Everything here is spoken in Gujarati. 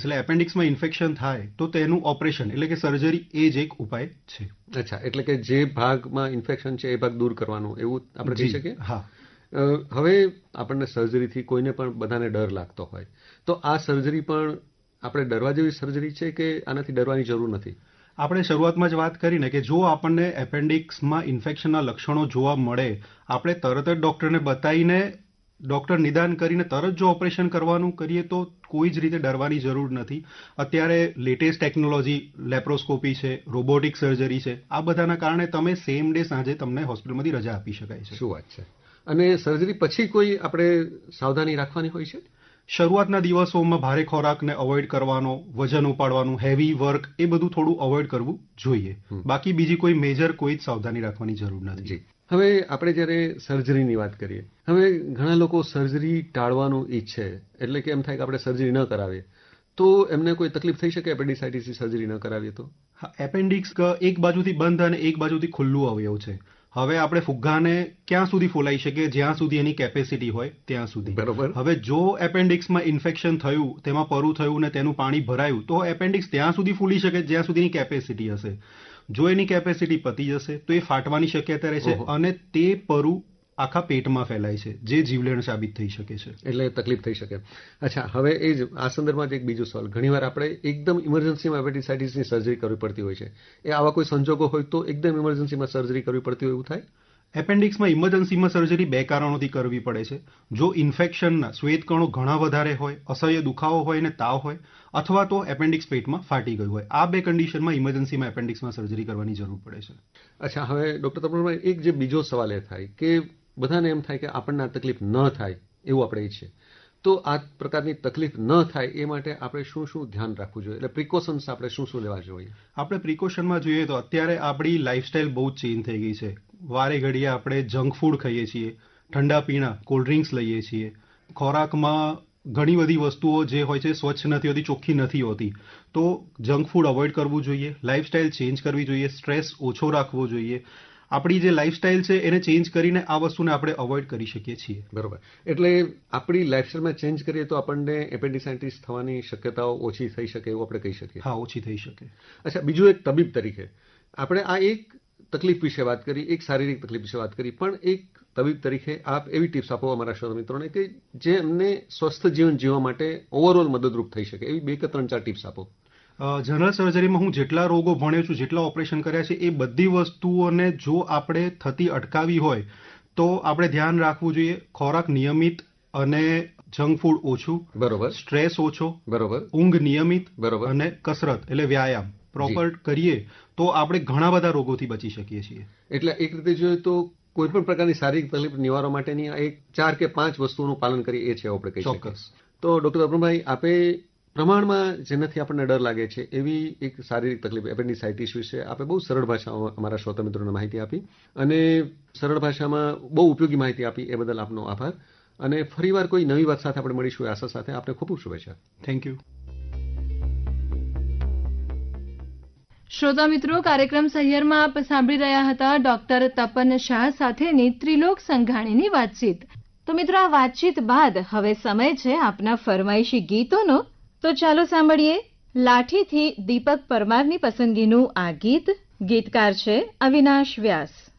એટલે એપેન્ડિક્સમાં ઇન્ફેક્શન થાય તો તેનું ઓપરેશન એટલે કે સર્જરી એ જ એક ઉપાય છે. અચ્છા, એટલે કે જે ભાગમાં ઇન્ફેક્શન છે એ ભાગ દૂર કરવાનું, એવું આપણે કહી શકીએ? હા. હવે આપણને સર્જરીથી કોઈને પણ બધાને ડર લાગતો હોય, તો આ સર્જરી પણ આપણે ડરવા જેવી સર્જરી છે કે આનાથી ડરવાની જરૂર નથી? આપણે શરૂઆતમાં જ વાત કરીને કે જો આપણને એપેન્ડિક્સમાં ઇન્ફેક્શનના લક્ષણો જોવા મળે, આપણે તરત જ ડૉક્ટરને બતાવીને ડૉક્ટર નિદાન કરીને તરત જો ઓપરેશન કરવાનું કરીએ તો કોઈ જ રીતે ડરવાની જરૂર નથી. અત્યારે લેટેસ્ટ ટેકનોલોજી લેપ્રોસ્કોપી છે, રોબોટિક સર્જરી છે, આ બધાના કારણે તમે સેમ ડે સાંજે તમને હોસ્પિટલમાંથી રજા આપી શકાય છે. શું વાત છે! અને સર્જરી પછી કોઈ આપણે સાવધાની રાખવાની હોય છે? શરૂઆતના દિવસોમાં ભારે ખોરાકને અવોઇડ કરવાનો, વજન ઉપાડવાનું, હેવી વર્ક એ બધું થોડું અવોઇડ કરવું જોઈએ. બાકી બીજી કોઈ મેજર કોઈ જ સાવધાની રાખવાની જરૂર નથી. હવે આપણે જ્યારે સર્જરીની વાત કરીએ, હવે ઘણા લોકો સર્જરી ટાળવાનું ઈચ્છે, એટલે કે એમ થાય કે આપણે સર્જરી ન કરાવીએ તો એમને કોઈ તકલીફ થઈ શકે એપેન્ડિસાઇટિસની સર્જરી ન કરાવીએ તો? હા, એપેન્ડિક્સ એક બાજુથી બંધ અને એક બાજુથી ખુલ્લું અવયવ છે. હવે આપણે ફુગ્ગાને ક્યાં સુધી ફોલાઈ શકીએ જ્યાં સુધી એની કેપેસિટી હોય ત્યાં સુધી. બરોબર. હવે જો એપેન્ડિક્સમાં ઇન્ફેક્શન થયું, તેમાં પરું થયું ને તેનું પાણી ભરાયું તો એપેન્ડિક્સ ત્યાં સુધી ફૂલી શકે જ્યાં સુધીની કેપેસિટી હશે. જો એની કેપેસિટી પતી જશે તો એ ફાટવાની શક્યતા રહે છે અને તે પરું આખા પેટમાં ફેલાય છે, જે જીવલેણ સાબિત થઈ શકે છે. એટલે તકલીફ થઈ શકે. અચ્છા, હવે એ જ આ સંદર્ભમાં જ એક બીજો સવાલ. ઘણીવાર આપણે એકદમ ઇમરજન્સીમાં એપેન્ડિસાઇટિસની સર્જરી કરવી પડતી હોય છે. એ આવા કોઈ સંજોગો હોય તો એકદમ ઇમરજન્સીમાં સર્જરી કરવી પડતી હોય એવું થાય? એપેન્ડિક્સમાં ઇમરજન્સીમાં સર્જરી બે કારણોથી કરવી પડે છે. જો ઇન્ફેક્શનના શ્વેતકણો ઘણા વધારે હોય, અસહ્ય દુખાવો હોય અને તાવ હોય, અથવા તો એપેન્ડિક્સ પેટમાં ફાટી ગયું હોય, આ બે કન્ડિશનમાં ઇમરજન્સીમાં એપેન્ડિક્સમાં સર્જરી કરવાની જરૂર પડે છે. અચ્છા, હવે ડૉક્ટર તપનભાઈ એક જે બીજો સવાલ એ થાય કે બધાને એમ થાય કે આપણને આ તકલીફ ન થાય એવું આપણે ઈચ્છીએ, તો આ પ્રકારની તકલીફ ન થાય એ માટે આપણે શું શું ધ્યાન રાખવું જોઈએ? એટલે પ્રિકોશન્સ આપણે શું શું લેવા જોઈએ? આપણે પ્રિકોશનમાં જોઈએ તો અત્યારે આપણી લાઇફસ્ટાઇલ બહુ જ ચેન્જ થઈ ગઈ છે. વારે ઘડીએ આપણે જંક ફૂડ ખાઈએ છીએ, ઠંડા પીણા, કોલ્ડ ડ્રિંક્સ લઈએ છીએ, ખોરાકમાં ઘણી બધી વસ્તુઓ જે હોય છે સ્વચ્છ નથી હોતી, ચોખ્ખી નથી હોતી. તો જંક ફૂડ અવોઇડ કરવું જોઈએ, લાઇફસ્ટાઇલ ચેન્જ કરવી જોઈએ, સ્ટ્રેસ ઓછો રાખવો જોઈએ. આપણી જે લાઇફસ્ટાઇલ છે એને ચેન્જ કરીને આ વસ્તુને આપણે અવોઇડ કરી શકીએ છીએ. બરોબર. એટલે આપણી લાઇફસ્ટાઇલમાં ચેન્જ કરીએ તો આપણને એપેન્ડિસાઇટિસ થવાની શક્યતાઓ ઓછી થઈ શકે એવું આપણે કહી શકીએ? હા, ઓછી થઈ શકે. અચ્છા, બીજું એક તબીબ તરીકે આપણે આ એક તકલીફ વિશે વાત કરી, એક શારીરિક તકલીફ વિશે વાત કરી, પણ એક તબીબ તરીકે આપ એવી ટિપ્સ આપો અમારા શ્રોતા મિત્રોને કે જે એમને સ્વસ્થ જીવન જીવવા માટે ઓવરઓલ મદદરૂપ થઈ શકે, એવી 2 કે 3-4 ટિપ્સ આપો. જનરલ સર્જરીમાં હું જેટલા રોગો ભણ્યો છું, જેટલા ઓપરેશન કર્યા છે, એ બધી વસ્તુઓને જો આપણે થતી અટકાવી હોય તો આપણે ધ્યાન રાખવું જોઈએ. ખોરાક નિયમિત અને જંક ફૂડ ઓછું. બરોબર. સ્ટ્રેસ ઓછો. બરોબર. ઊંઘ નિયમિત. બરોબર. અને કસરત એટલે વ્યાયામ પ્રોપર કરીએ તો આપણે ઘણા બધા રોગોથી બચી શકીએ છીએ. એટલે એક રીતે જોઈએ તો કોઈ પણ પ્રકારની શારીરિક તકલીફ નિવારવા માટેની એક 4 કે 5 વસ્તુઓનું પાલન કરીએ એ છે આપણે કહી શકીએ. ચોક્કસ. તો ડૉક્ટર તપનભાઈ, આપે પ્રમાણમાં જેનાથી આપણને ડર લાગે છે એવી એક શારીરિક તકલીફ એપેન્ડિસાઇટિસ વિશે આપણે બહુ સરળ ભાષામાં અમારા શ્રોતા મિત્રોને માહિતી આપી અને સરળ ભાષામાં બહુ ઉપયોગી માહિતી આપી. એ બદલ આપનો આભાર. અને ફરીવાર કોઈ નવી વાત સાથે આપણે મળીશું આશા સાથે. આપને ખૂબ ખૂબ શુભેચ્છા. Thank you. શ્રોતા મિત્રો, કાર્યક્રમ સહિયરમાં આપ સાંભળી રહ્યા હતા ડોક્ટર તપન શાહ સાથેની ત્રિલોક સંઘાણીની વાતચીત. તો મિત્રો, આ વાતચીત બાદ હવે સમય છે આપના ફરમાઈશી ગીતોનો. તો ચાલો સાંભળીએ લાઠીથી દીપક પરમારની પસંદગીનું આ ગીત. ગીતકાર છે અવિનાશ વ્યાસ.